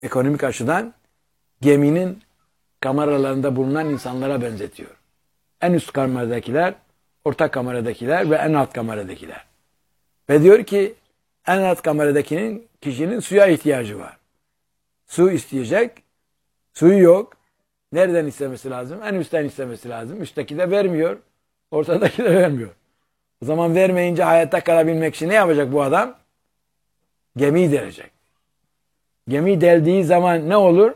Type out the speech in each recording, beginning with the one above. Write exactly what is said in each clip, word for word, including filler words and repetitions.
ekonomik açıdan geminin kameralarında bulunan insanlara benzetiyor. En üst kameradakiler, orta kameradakiler ve en alt kameradakiler. Ve diyor ki en alt kameradakinin kişinin suya ihtiyacı var. Su isteyecek, suyu yok. Nereden istemesi lazım? En üstten istemesi lazım. Üstteki de vermiyor, ortadaki de vermiyor. O zaman vermeyince hayatta kalabilmek için ne yapacak bu adam? Gemiyi delecek. Gemiyi deldiği zaman ne olur?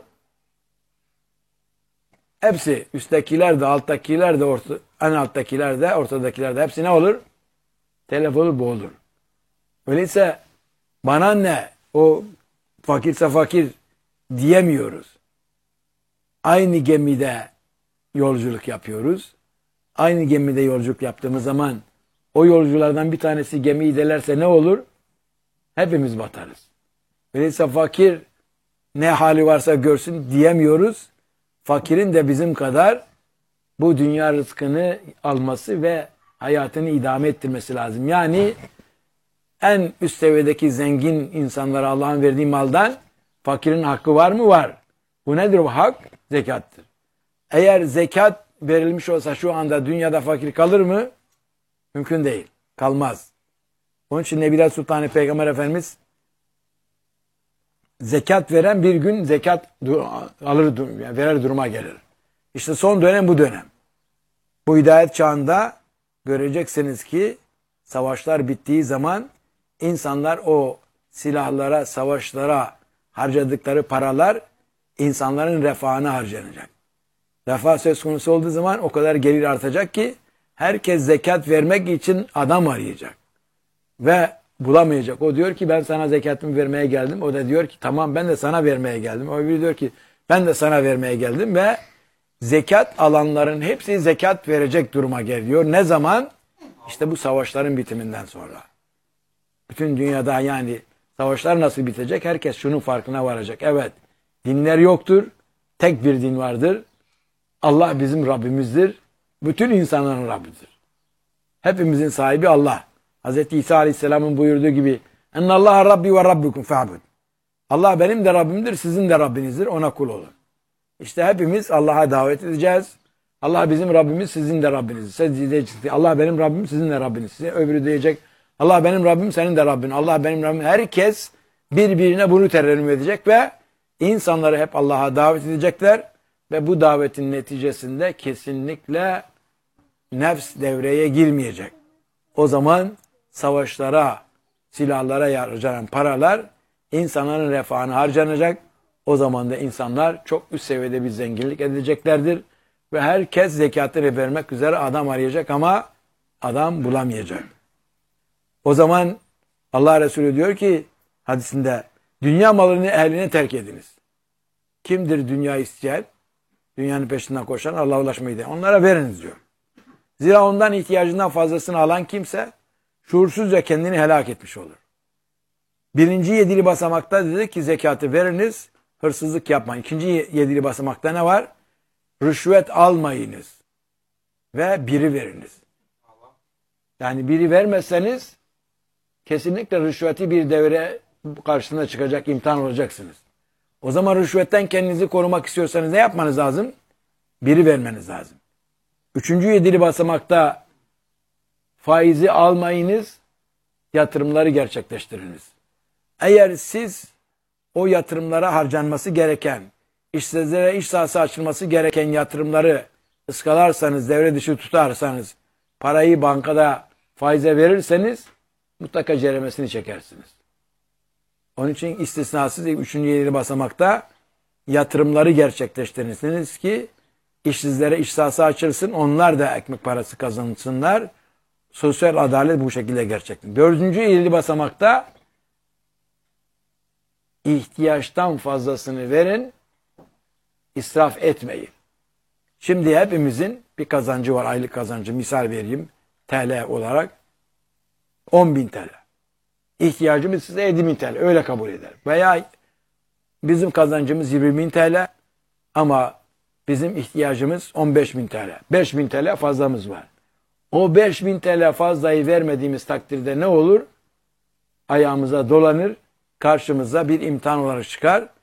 Hepsi, üsttekiler de, alttakiler de, orta, en alttakiler de, ortadakiler de hepsi ne olur? Telef olur, boğulur. Öyleyse bana ne? O fakirse fakir diyemiyoruz. Aynı gemide yolculuk yapıyoruz. Aynı gemide yolculuk yaptığımız zaman o yolculardan bir tanesi gemiyi delerse ne olur? Hepimiz batarız. Öyleyse fakir ne hali varsa görsün diyemiyoruz. Fakirin de bizim kadar bu dünya rızkını alması ve hayatını idame ettirmesi lazım. Yani en üst seviyedeki zengin insanlara Allah'ın verdiği maldan fakirin hakkı var mı? Var. Bu nedir o hak? Zekattır. Eğer zekat verilmiş olsa şu anda dünyada fakir kalır mı? Mümkün değil. Kalmaz. Onun için Nebiler Sultanı Peygamber Efendimiz zekat veren bir gün zekat alır, yani verer duruma gelir. İşte son dönem bu dönem. Bu hidayet çağında göreceksiniz ki savaşlar bittiği zaman insanlar o silahlara, savaşlara harcadıkları paralar insanların refahına harcanacak. Refah söz konusu olduğu zaman o kadar gelir artacak ki herkes zekat vermek için adam arayacak. Ve bulamayacak. O diyor ki ben sana zekatımı vermeye geldim. O da diyor ki tamam ben de sana vermeye geldim. O biri diyor ki ben de sana vermeye geldim ve zekat alanların hepsi zekat verecek duruma geliyor. Ne zaman? İşte bu savaşların bitiminden sonra. Bütün dünyada yani savaşlar nasıl bitecek? Herkes şunun farkına varacak. Evet, dinler yoktur. Tek bir din vardır. Allah bizim Rabbimizdir. Bütün insanların Rabbidir. Hepimizin sahibi Allah. Hazreti İsa Aleyhisselam'ın buyurduğu gibi "Ennallaha Rabbi ve Rabbukum fa'bud." Allah benim de Rabbimdir, sizin de Rabbinizdir. Ona kul olun. İşte hepimiz Allah'a davet edeceğiz. Allah bizim Rabbimiz, sizin de Rabbiniz. Siz diyeceksiniz, Allah benim Rabbim, sizin de Rabbiniz. Size öbürü diyecek, Allah benim Rabbim, senin de Rabbin. Allah benim Rabbim. Herkes birbirine bunu terennüm edecek ve insanları hep Allah'a davet edecekler. Ve bu davetin neticesinde kesinlikle nefs devreye girmeyecek. O zaman savaşlara, silahlara harcanan paralar insanların refahına harcanacak. O zaman da insanlar çok üst seviyede bir zenginlik edeceklerdir. Ve herkes zekatını vermek üzere adam arayacak ama adam bulamayacak. O zaman Allah Resulü diyor ki hadisinde dünya malını ehline terk ediniz. Kimdir dünya isteyen? Dünyanın peşinden koşan, Allah'a ulaşmayı diye. Onlara veriniz diyor. Zira ondan ihtiyacından fazlasını alan kimse şuursuzca kendini helak etmiş olur. Birinci yedili basamakta dedi ki zekatı veriniz, hırsızlık yapmayın. İkinci yedili basamakta ne var? Rüşvet almayınız ve biri veriniz. Yani biri vermezseniz kesinlikle rüşveti bir devre karşısında çıkacak, imtihan olacaksınız. O zaman rüşvetten kendinizi korumak istiyorsanız ne yapmanız lazım? Biri vermeniz lazım. Üçüncü yedili basamakta faizi almayınız, yatırımları gerçekleştiriniz. Eğer siz o yatırımlara harcanması gereken, işsizlere iş sahası açılması gereken yatırımları ıskalarsanız, devre dışı tutarsanız, parayı bankada faize verirseniz mutlaka ceremesini çekersiniz. Onun için istisnasız üçüncü yedili basamakta yatırımları gerçekleştirirsiniz ki işsizlere iş sahası açılsın, onlar da ekmek parası kazansınlar. Sosyal adalet bu şekilde gerçekleşir. Dördüncü yedili basamakta ihtiyaçtan fazlasını verin, israf etmeyin. Şimdi hepimizin bir kazancı var, aylık kazancı. Misal vereyim, T L olarak on bin T L. İhtiyacımız size yedi bin T L, öyle kabul eder. Veya bizim kazancımız yirmi bin T L ama bizim ihtiyacımız on beş bin T L. beş bin T L fazlamız var. O beş bin T L fazlayı vermediğimiz takdirde ne olur? Ayağımıza dolanır, karşımıza bir imtihan olarak çıkar.